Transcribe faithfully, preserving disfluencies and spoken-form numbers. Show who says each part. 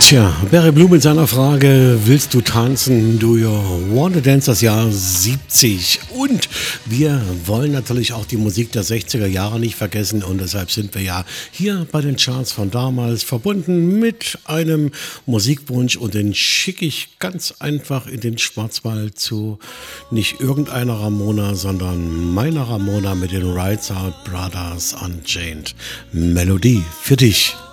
Speaker 1: Tja, Barry Blue mit seiner Frage, willst du tanzen? Do you wanna dance? Das Jahr siebzig. Und wir wollen natürlich auch die Musik der sechziger Jahre nicht vergessen und deshalb sind wir ja hier bei den Charts von damals verbunden mit einem Musikwunsch und den schicke ich ganz einfach in den Schwarzwald zu nicht irgendeiner Ramona, sondern meiner Ramona mit den Rights Out Brothers Unchained. Melodie für dich.